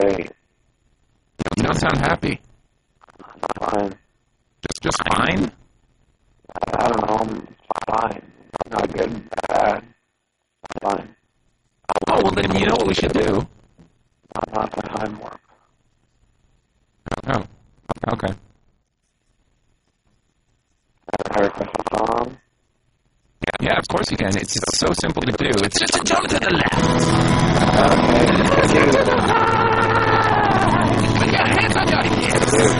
great. You don't sound happy. Fine. Just fine? I don't know. I'm fine. Not good, bad. Fine. Oh, well then you know what we should do? Not the homework. Oh, okay. I request a song? Yeah, of course you can. It's so simple to do. It's just a jump to the left. Okay. Put your hands on your hips.